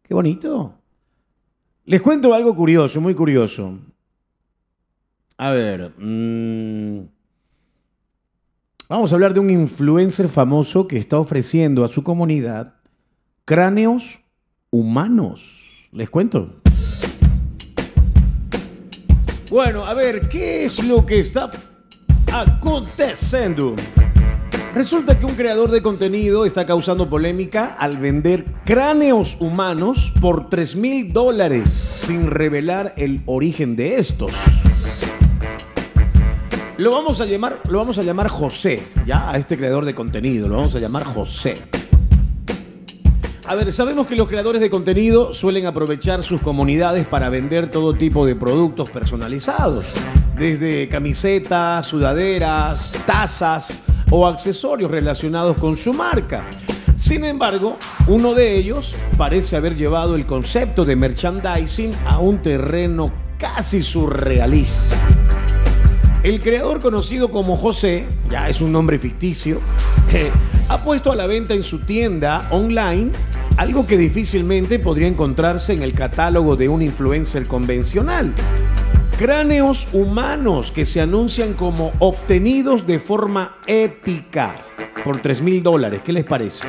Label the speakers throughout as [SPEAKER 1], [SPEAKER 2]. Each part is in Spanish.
[SPEAKER 1] Qué bonito. Les cuento algo curioso, muy curioso. A ver. Vamos a hablar de un influencer famoso que está ofreciendo a su comunidad cráneos humanos. ¿Les cuento? Bueno, a ver, ¿qué es lo que está aconteciendo? Resulta que un creador de contenido está causando polémica al vender cráneos humanos por $3,000 sin revelar el origen de estos. Lo vamos a llamar José, ya, a este creador de contenido, lo vamos a llamar José. A ver, sabemos que los creadores de contenido suelen aprovechar sus comunidades para vender todo tipo de productos personalizados, desde camisetas, sudaderas, tazas o accesorios relacionados con su marca. Sin embargo, uno de ellos parece haber llevado el concepto de merchandising a un terreno casi surrealista. El creador, conocido como José, ya es un nombre ficticio, ha puesto a la venta en su tienda online algo que difícilmente podría encontrarse en el catálogo de un influencer convencional. Cráneos humanos que se anuncian como obtenidos de forma ética por $3,000. ¿Qué les parece?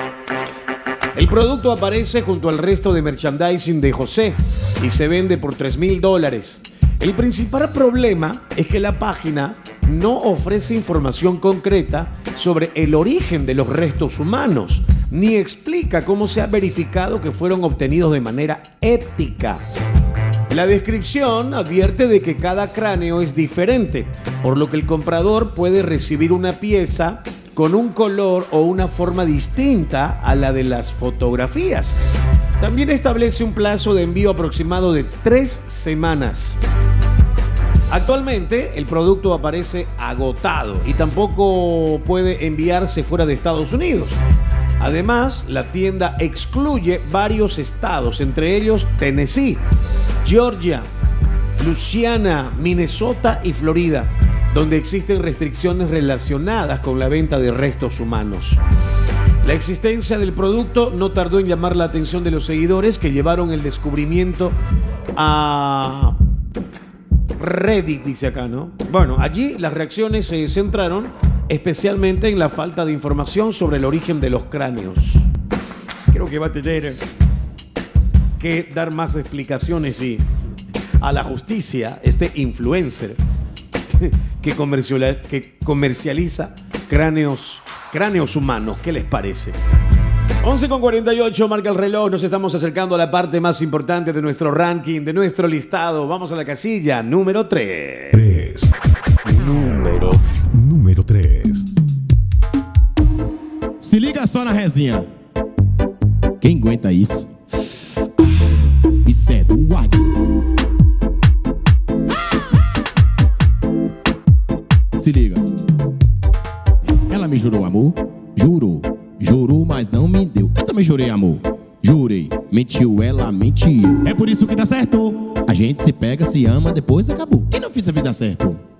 [SPEAKER 1] El producto aparece junto al resto de merchandising de José y se vende por $3,000. El principal problema es que la página no ofrece información concreta sobre el origen de los restos humanos, ni explica cómo se ha verificado que fueron obtenidos de manera ética. La descripción advierte de que cada cráneo es diferente, por lo que el comprador puede recibir una pieza con un color o una forma distinta a la de las fotografías. También establece un plazo de envío aproximado de 3 semanas. Actualmente el producto aparece agotado y tampoco puede enviarse fuera de Estados Unidos. Además, la tienda excluye varios estados, entre ellos Tennessee, Georgia, Luisiana, Minnesota y Florida, donde existen restricciones relacionadas con la venta de restos humanos. La existencia del producto no tardó en llamar la atención de los seguidores, que llevaron el descubrimiento a Reddit, dice acá, ¿no? Bueno, allí las reacciones se centraron especialmente en la falta de información sobre el origen de los cráneos. Creo que va a tener que dar más explicaciones a la justicia este influencer que comercializa cráneos humanos. ¿Qué les parece? 11:48 marca el reloj. Nos estamos acercando a la parte más importante de nuestro ranking, de nuestro listado. Vamos a la casilla número 3.
[SPEAKER 2] Número 3.
[SPEAKER 3] Se liga só na resenha. Quem aguenta isso? Isso é do WAD. Se liga. Ela me jurou amor, jurou, mas não me deu. Eu também jurei amor, jurei, mentiu, ela mentiu. É por isso que dá certo. A gente se pega, se ama, depois acabou. Quem não fez a vida certo?